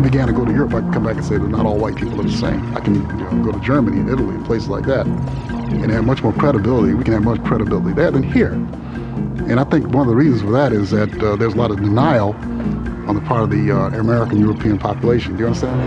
began to go to Europe, I can come back and say that not all white people are the same. I can go to Germany and Italy and places like that and have much more credibility. We can have much credibility there than here. And I think one of the reasons for that is that there's a lot of denial on the part of the American European population. Do you understand?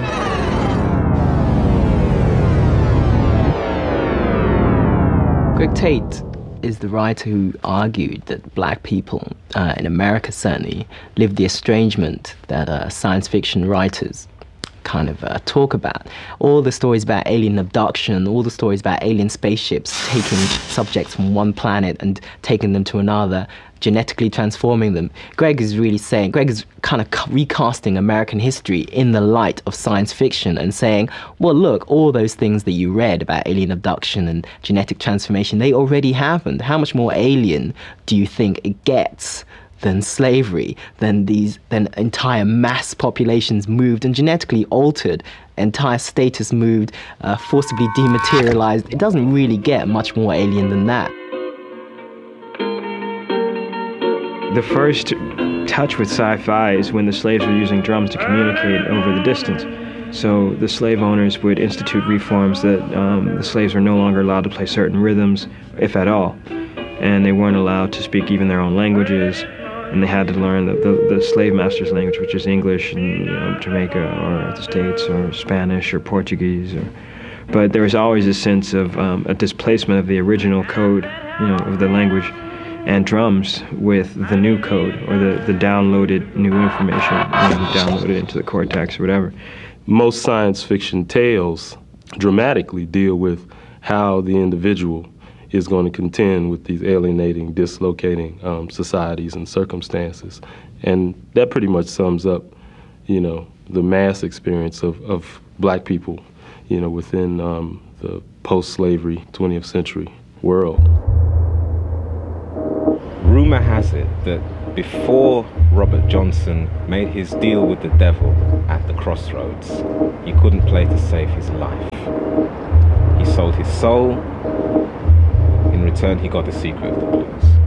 Greg Tate is the writer who argued that black people, in America certainly, live the estrangement that science fiction writers kind of talk about. All the stories about alien abduction, all the stories about alien spaceships taking subjects from one planet and taking them to another, genetically transforming them. Greg is kind of recasting American history in the light of science fiction and saying, well, look, all those things that you read about alien abduction and genetic transformation, they already happened. How much more alien do you think it gets than slavery, than entire mass populations moved and genetically altered, entire status moved, forcibly dematerialized? It doesn't really get much more alien than that. The first touch with sci-fi is when the slaves were using drums to communicate over the distance. So the slave owners would institute reforms that the slaves were no longer allowed to play certain rhythms, if at all. And they weren't allowed to speak even their own languages. And they had to learn the slave master's language, which is English in Jamaica or the States, or Spanish or Portuguese. But there was always a sense of a displacement of the original code, of the language, and drums with the new code, or the downloaded new information, downloaded into the cortex or whatever. Most science fiction tales dramatically deal with how the individual is going to contend with these alienating, dislocating societies and circumstances. And that pretty much sums up, the mass experience of black people, within the post-slavery 20th century world. Rumor has it that before Robert Johnson made his deal with the devil at the crossroads, he couldn't play to save his life. He sold his soul. In return, he got the secret of the blues.